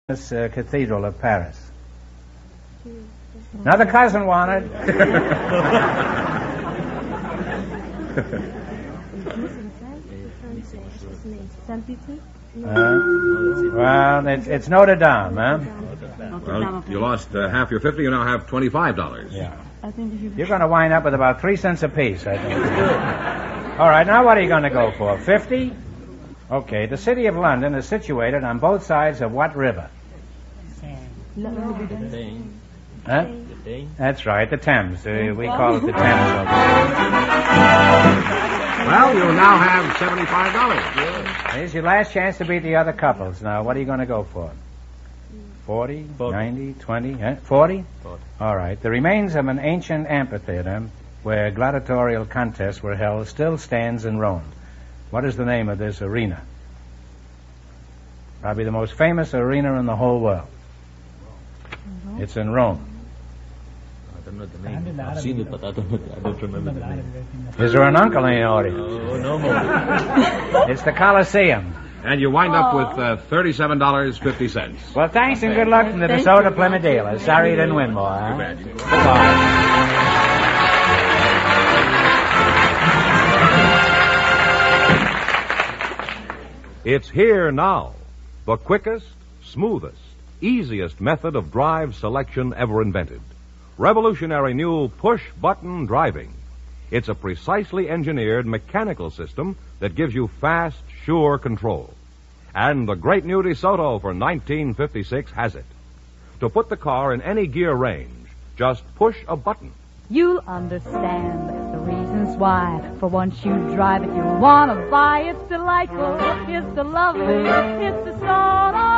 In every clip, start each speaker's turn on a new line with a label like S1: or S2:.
S1: this cathedral of Paris. Another cousin wanted. Well, it's Notre Dame, huh?
S2: Well, you lost half your 50. You now have $25.
S1: Yeah. You're going to wind up with about 3 cents apiece, I think. All right, now what are you going to go for? 50? Okay, the city of London is situated on both sides of what river? Huh? That's right, the Thames. We call it the Thames.
S2: Well, you now have $75.
S1: Here's your last chance to beat the other couples. Now, what are you going to go for? 40, 90, 20, 40? All right. The remains of an ancient amphitheater where gladiatorial contests were held still stands in Rome. What is the name of this arena? Probably the most famous arena in the whole world. It's in Rome.
S3: I don't know the name. I've seen it, but I don't remember the name.
S1: Is there an uncle in the audience?
S3: Oh, no more.
S1: It's the Colosseum.
S2: And you wind up with $37.50.
S1: Well, thanks and good luck from the DeSoto Plymouth dealers. Sorry you didn't win more, huh? Goodbye.
S4: It's here now. The quickest, smoothest, easiest method of drive selection ever invented. Revolutionary new push-button driving. It's a precisely engineered mechanical system that gives you fast, sure control. And the great new DeSoto for 1956 has it. To put the car in any gear range, just push a button.
S5: You'll understand the reasons why. For once you drive it, you'll want to buy. It's delightful, it's the lovely, it's DeSoto.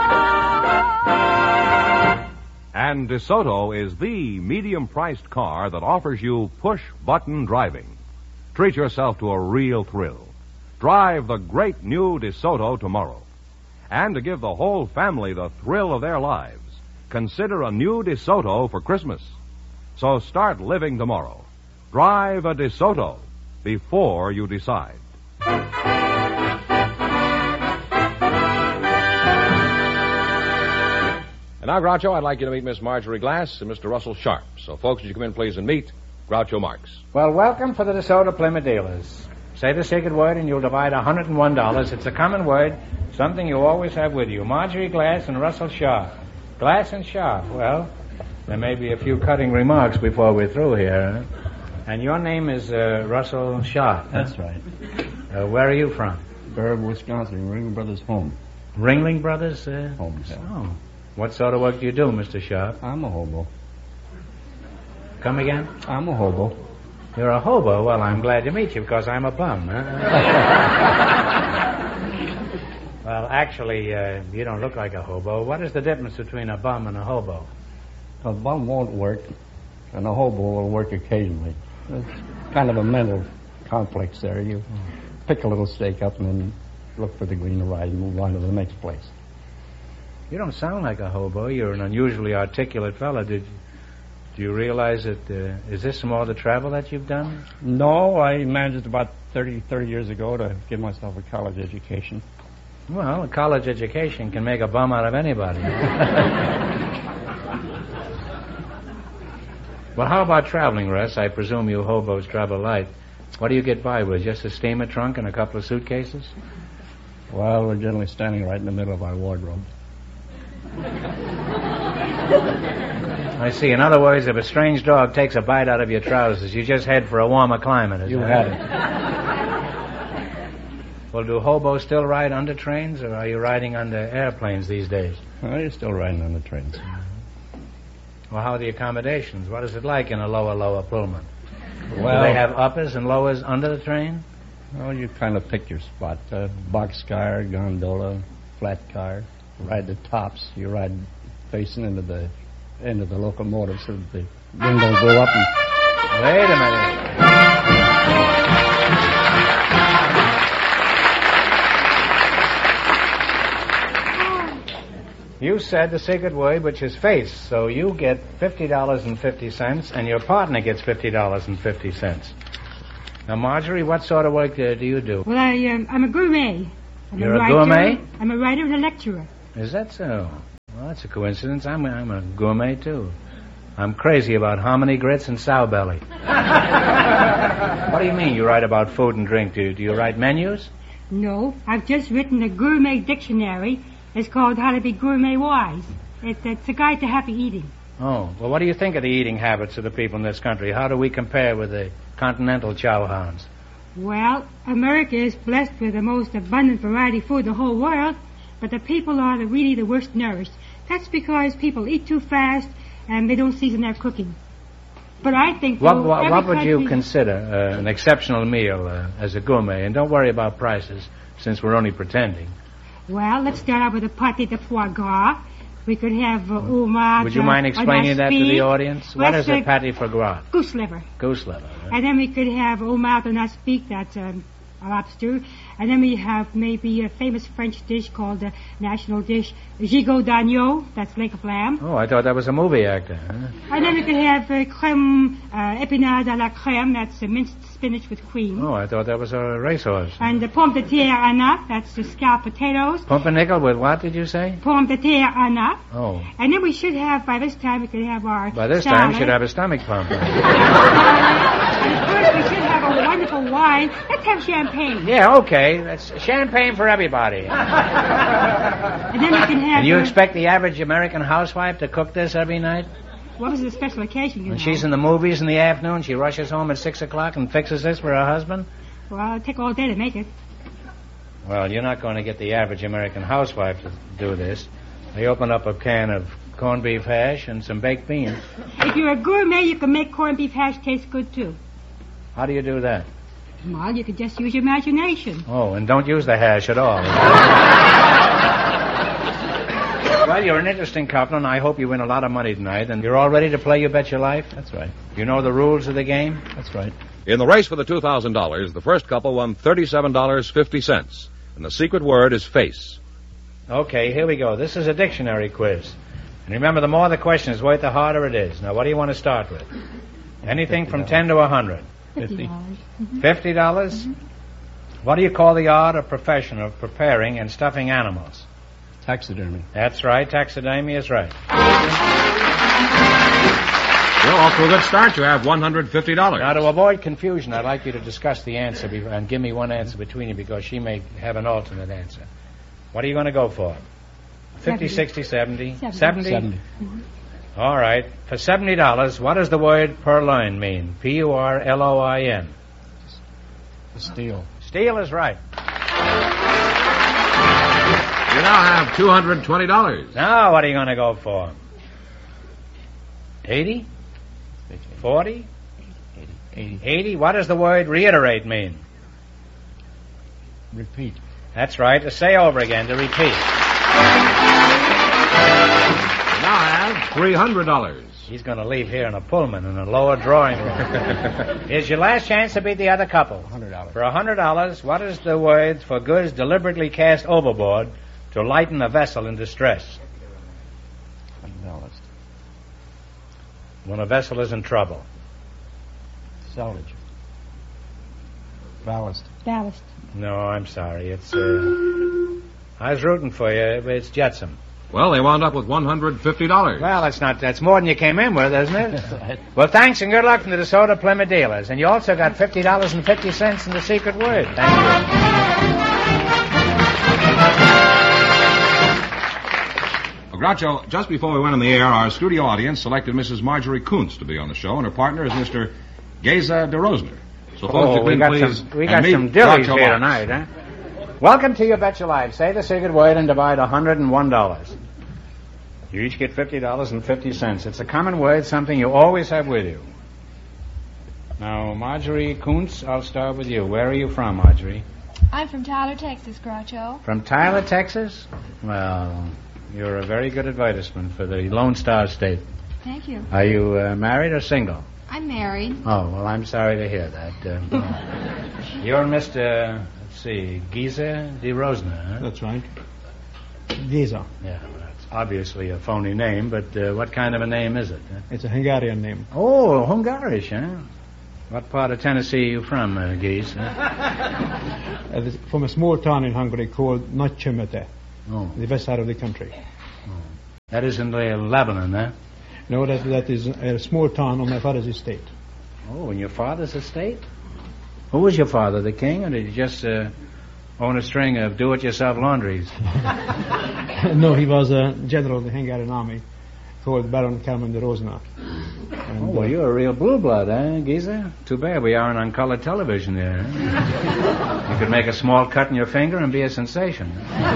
S4: And DeSoto is the medium-priced car that offers you push-button driving. Treat yourself to a real thrill. Drive the great new DeSoto tomorrow. And to give the whole family the thrill of their lives, consider a new DeSoto for Christmas. So start living tomorrow. Drive a DeSoto before you decide.
S2: And now, Groucho, I'd like you to meet Miss Marjorie Glass and Mr. Russell Sharp. So, folks, would you come in, please, and meet Groucho Marx.
S1: Well, welcome for the DeSoto Plymouth dealers. Say the secret word and you'll divide $101. It's a common word, something you always have with you. Marjorie Glass and Russell Sharp. Glass and Sharp. Well, there may be a few cutting remarks before we're through here. Huh? And your name is Russell Sharp. Huh?
S6: That's right.
S1: Where are you from?
S6: Burb, Wisconsin, Ringling Brothers home.
S1: Ringling Brothers?
S6: Home, yeah.
S1: Oh. What sort of work do you do, Mr. Sharp?
S6: I'm a hobo.
S1: Come again?
S6: I'm a hobo.
S1: You're a hobo? Well, I'm glad to meet you because I'm a bum. Huh? Well, actually, you don't look like a hobo. What is the difference between a bum and a hobo?
S6: A bum won't work, and a hobo will work occasionally. It's kind of a mental complex there. You pick a little stake up and then look for the green ride and move on to the next place.
S1: You don't sound like a hobo. You're an unusually articulate fellow. Do you realize that, is this some all the travel that you've done?
S6: No, I managed about 30 years ago to give myself a college education.
S1: Well, a college education can make a bum out of anybody. Well, how about traveling, Russ? I presume you hobos travel light. What do you get by with? Just a steamer trunk and a couple of suitcases?
S6: Well, we're generally standing right in the middle of our wardrobe.
S1: I see. In other words, if a strange dog takes a bite out of your trousers, you just head for a warmer climate.
S6: You had it.
S1: Well, do hobos still ride under trains, or are you riding under airplanes these days?
S6: Well, you're still riding on the trains.
S1: Well, how are the accommodations? What is it like in a lower Pullman?
S6: Well,
S1: do they have uppers and lowers under the train?
S6: Well, you kind of pick your spot. Boxcar, gondola, flat car. Ride the tops. You ride facing into the end of the locomotive so that the windows go up and...
S1: Wait a minute. You said the secret word, which is face, so you get $50.50 and your partner gets $50.50. Now, Marjorie, what sort of work do you do?
S7: Well, I'm a gourmet.
S1: You're a gourmet?
S7: I'm a writer and a lecturer.
S1: Is that so? Well, that's a coincidence. I'm a gourmet, too. I'm crazy about hominy grits and sow belly. What do you mean you write about food and drink? Do you write menus?
S7: No, I've just written a gourmet dictionary. It's called How to Be Gourmet Wise. It's a guide to happy eating.
S1: Oh, well, what do you think of the eating habits of the people in this country? How do we compare with the continental chowhounds?
S7: Well, America is blessed with the most abundant variety of food in the whole world, but the people are really the worst nourished. That's because people eat too fast and they don't season their cooking. But I think...
S1: What would you consider an exceptional meal as a gourmet? And don't worry about prices, since we're only pretending.
S7: Well, let's start out with a pâté de foie gras. We could have homard.
S1: Would you mind explaining that to the audience? What is a pâté foie gras?
S7: Goose liver.
S1: Goose liver. Right?
S7: And then we could have homard on aspic, that's a lobster. And then we have maybe a famous French dish called the national dish, gigot d'agneau, that's leg of lamb.
S1: Oh, I thought that was a movie actor. Huh?
S7: And then we could have crème épinarde à la crème, that's minced spinach with cream.
S1: Oh, I thought that was a racehorse.
S7: And the pomme de terre à nut, that's the scalloped potatoes.
S1: Pumpernickel with what, did you say?
S7: Pomme de terre à nut.
S1: Oh.
S7: And then we should have, by this time, we could have our
S1: By this
S7: salad.
S1: time, we should have a stomach pump.
S7: And first, we should have a wonderful wine. Let's have champagne.
S1: Yeah, okay. That's champagne for everybody.
S7: And then we can have...
S1: And you expect the average American housewife to cook this every night?
S7: What was the special occasion,
S1: When she's in the movies in the afternoon, she rushes home at 6 o'clock and fixes this for her husband?
S7: Well, it'd take all day to make it.
S1: Well, you're not going to get the average American housewife to do this. They open up a can of corned beef hash and some baked beans.
S7: If you're a gourmet, you can make corned beef hash taste good, too.
S1: How do you do that?
S7: Well, you could just use your imagination.
S1: Oh, and don't use the hash at all. Well, you're an interesting couple, and I hope you win a lot of money tonight. And you're all ready to play You Bet Your Life?
S6: That's right.
S1: You know the rules of the game?
S6: That's right.
S2: In the race for the $2,000, the first couple won $37.50. And the secret word is face.
S1: Okay, here we go. This is a dictionary quiz. And remember, the more the question is worth, the harder it is. Now, what do you want to start with? Anything from 10 to 100.
S7: $50.
S1: $50? Mm-hmm. What do you call the art or profession of preparing and stuffing animals?
S6: Taxidermy.
S1: That's right. Taxidermy is right.
S2: Well, off to a good start. You have $150.
S1: Now, to avoid confusion, I'd like you to discuss the answer and give me one answer between you because she may have an alternate answer. What are you going to go for? 50, 60, 70? 70?
S6: 70.
S7: Mm-hmm.
S1: All right. For $70, what does the word purloin mean? P-U-R-L-O-I-N.
S6: Steel.
S1: Steel is right.
S2: You now have $220.
S1: Now, what are you going to go for? 80? 40? 80. What does the word reiterate mean?
S6: Repeat.
S1: That's right. To say over again, to repeat.
S2: You now have $300.
S1: He's going to leave here in a Pullman in a lower drawing room. Here's your last chance to beat the other couple.
S6: $100.
S1: For $100, what is the word for goods deliberately cast overboard to lighten a vessel in distress?
S6: Ballast.
S1: When a vessel is in trouble.
S6: Salvage. Ballast.
S7: Ballast.
S1: No, I'm sorry. It's, I was rooting for you, but it's jetsam.
S2: Well, they wound up with $150.
S1: Well, that's more than you came in with, isn't it?
S6: Right.
S1: Well, thanks and good luck from the DeSoto Plymouth dealers. And you also got $50.50 in the secret word. Thank you.
S2: Groucho, just before we went on the air, our studio audience selected Mrs. Marjorie Kuntz to be on the show, and her partner is Mr. Geza DeRosner. So, folks,
S1: we got some dillies here tonight, huh? Welcome to You Bet Your Life. Say the secret word and divide $101. You each get $50.50. It's a common word, something you always have with you. Now, Marjorie Kuntz, I'll start with you. Where are you from, Marjorie?
S8: I'm from Tyler, Texas, Groucho.
S1: From Tyler, Texas? Well, you're a very good advertisement for the Lone Star State.
S8: Thank you.
S1: Are you married or single?
S8: I'm married.
S1: Oh, well, I'm sorry to hear that. You're Mr., Geza DeRosner, huh?
S6: That's right. Geza.
S1: Yeah, well, that's obviously a phony name, but what kind of a name is it?
S6: It's a Hungarian name.
S1: Oh, Hungarish, huh? What part of Tennessee are you from, Geza?
S6: From a small town in Hungary called Nagymete,
S1: Oh.
S6: the west side of the country.
S1: That is in Lebanon, huh?
S9: No, that is a small town on my father's estate.
S1: Oh, in your father's estate? Who was your father, the king, or did he just own a string of do-it-yourself laundries?
S9: No, he was a general of the Hungarian army called Baron Kálmán de Rozsna.
S1: Oh, well, you're a real blue blood, eh, Giza? Too bad we aren't on color television there. You could make a small cut in your finger and be a sensation.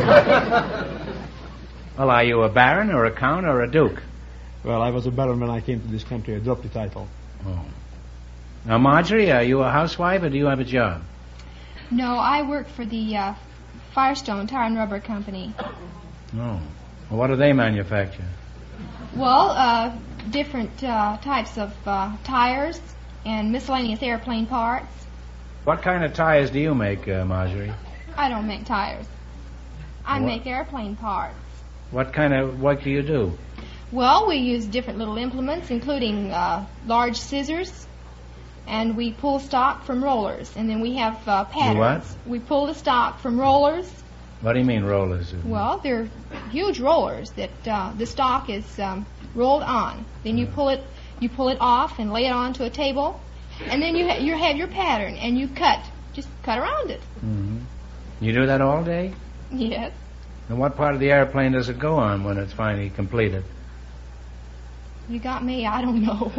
S1: Well, are you a baron or a count or a duke?
S9: Well, I was a baron when I came to this country. I dropped the title.
S1: Oh. Now, Marjorie, are you a housewife or do you have a job?
S8: No, I work for the Firestone Tire and Rubber Company.
S1: Oh. Well, what do they manufacture?
S8: Well, different types of tires and miscellaneous airplane parts.
S1: What kind of tires do you make, Marjorie?
S8: I don't make tires. I
S1: What?
S8: make airplane parts.
S1: What kind of work do you do?
S8: Well, we use different little implements, including large scissors, and we pull stock from rollers. And then we have patterns.
S1: You what?
S8: We pull the stock from rollers.
S1: What do you mean, rollers?
S8: Well, they're huge rollers that the stock is rolled on. Then you pull it off and lay it onto a table, and then you have your pattern, and you just cut around it.
S1: Mm-hmm. You do that all day?
S8: Yes.
S1: And what part of the airplane does it go on when it's finally completed?
S8: You got me. I don't know.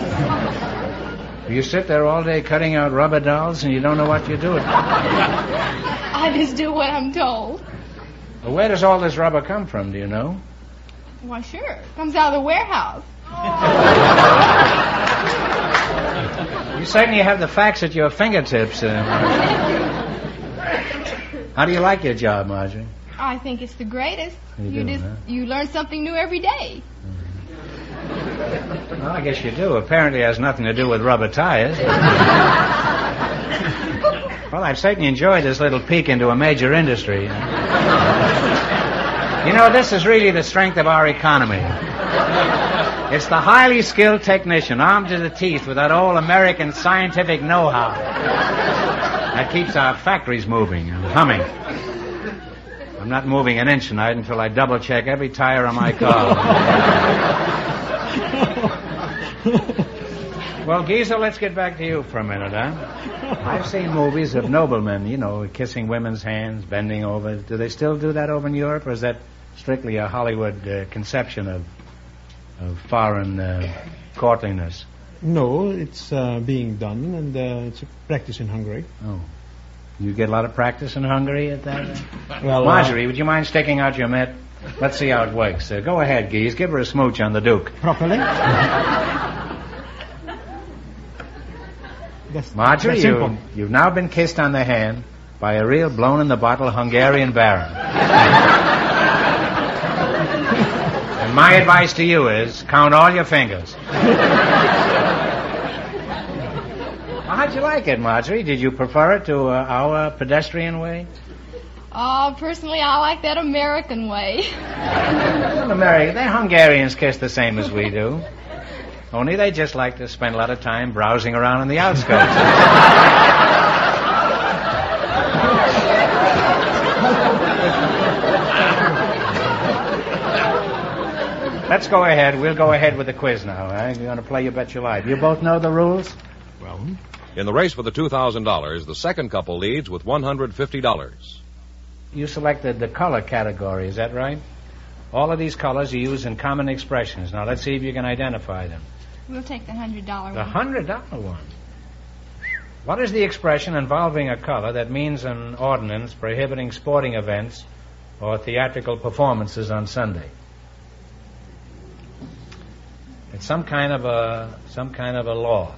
S1: You sit there all day cutting out rubber dolls and you don't know what you're doing.
S8: I just do what I'm told.
S1: Well, where does all this rubber come from, do you know?
S8: Why, sure. It comes out of the warehouse.
S1: You certainly have the facts at your fingertips. How do you like your job, Marjorie?
S8: I think it's the greatest.
S1: You do, huh?
S8: You learn something new every day.
S1: Well, I guess you do. Apparently it has nothing to do with rubber tires. Well, I've certainly enjoyed this little peek into a major industry. You know, this is really the strength of our economy. It's the highly skilled technician, armed to the teeth with that old American scientific know-how that keeps our factories moving and humming. I'm not moving an inch tonight until I double-check every tire on my car. Well, Giza, let's get back to you for a minute, huh? I've seen movies of noblemen, you know, kissing women's hands, bending over. Do they still do that over in Europe, or is that strictly a Hollywood conception of foreign courtliness?
S9: No, it's being done, and it's a practice in Hungary.
S1: Oh. You get a lot of practice in Hungary at that?
S9: Well,
S1: Marjorie, would you mind sticking out your mitt? Let's see how it works. Go ahead, Gies. Give her a smooch on the Duke.
S9: Properly?
S1: Marjorie, you've now been kissed on the hand by a real blown-in-the-bottle Hungarian baron. And my advice to you is, count all your fingers. Well, how'd you like it, Marjorie? Did you prefer it to our pedestrian way?
S8: Personally, I like that American way.
S1: The Hungarians kiss the same as we do. Only they just like to spend a lot of time browsing around in the outskirts. Let's go ahead. We'll go ahead with the quiz now. You're going to play You Bet Your Life. You both know the rules?
S9: Well,
S4: In the race for the $2,000, the second couple leads with $150.
S1: You selected the color category, is that right? All of these colors are used in common expressions. Now, let's see if you can identify them.
S8: We'll take the $100 one.
S1: The $100 one. What is the expression involving a color that means an ordinance prohibiting sporting events or theatrical performances on Sunday? It's some kind of a law.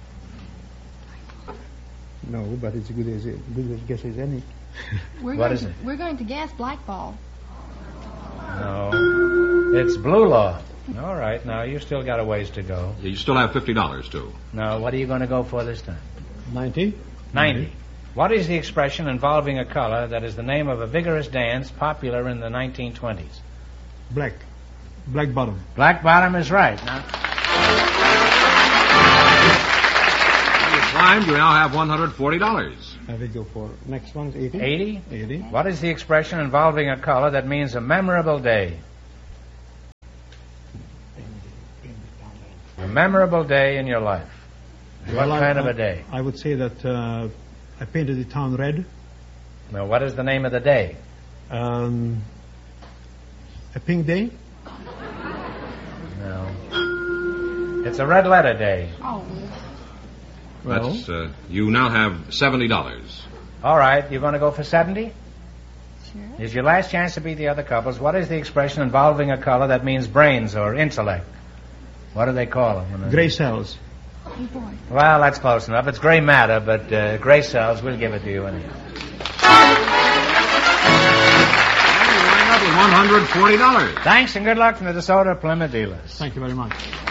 S9: no, but it's good as guess as any.
S1: What is it?
S8: We're going to gas blackball.
S1: No, it's blue law. All right, now you still got a ways to go.
S2: You still have $50, too.
S1: Now, what are you going to go for this time?
S9: 90?
S1: 90. What is the expression involving a color that is the name of a vigorous dance popular in the 1920s?
S9: Black. Black bottom.
S1: Black bottom is right. Now,
S2: Climbed, you now have $140.
S9: I will go for next one, 80.
S1: 80?
S9: 80.
S1: What is the expression involving a color that means a memorable day? A memorable day in your life. What kind of a day?
S9: I would say that I painted the town red.
S1: Now, what is the name of the day?
S9: A pink day?
S1: No. It's a red letter day.
S8: Oh.
S9: Well,
S2: That's, you now have $70.
S1: All right, you're going to go for 70?
S8: Sure.
S1: Here's your last chance to beat the other couples. What is the expression involving a color that means brains or intellect? What do they call them?
S9: gray cells.
S8: Oh, boy.
S1: Well, that's close enough. It's gray matter, but gray cells, we'll give it to you anyhow.
S2: $140.
S1: Thanks and good luck from the DeSoto Plymouth dealers.
S9: Thank you very much.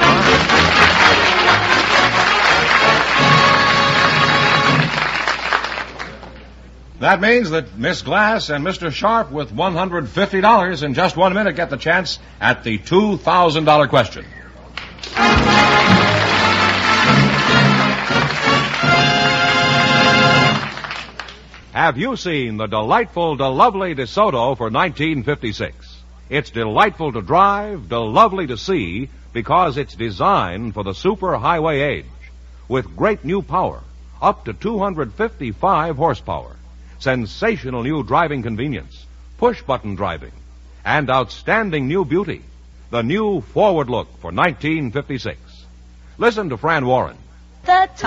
S2: That means that Miss Glass and Mr. Sharp with $150 in just 1 minute get the chance at the $2,000 question.
S4: Have you seen the delightful, lovely DeSoto for 1956? It's delightful to drive, lovely to see, because it's designed for the super highway age. With great new power, up to 255 horsepower, sensational new driving convenience, push-button driving, and outstanding new beauty. The new forward look for 1956. Listen to Fran Warren.
S5: The